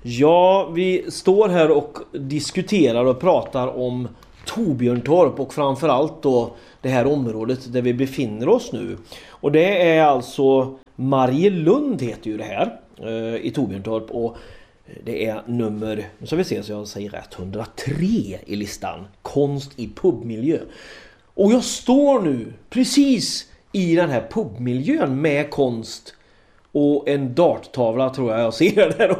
Ja, vi står här och diskuterar och pratar om Torbjörntorp och framförallt då det här området där vi befinner oss nu. Och det är alltså Marielund heter ju det här i Torbjörntorp och det är nummer, nu ska vi se så jag säger rätt, 103 i listan. Konst i pubmiljö. Och jag står nu precis i den här pubmiljön med konst och en darttavla tror jag ser där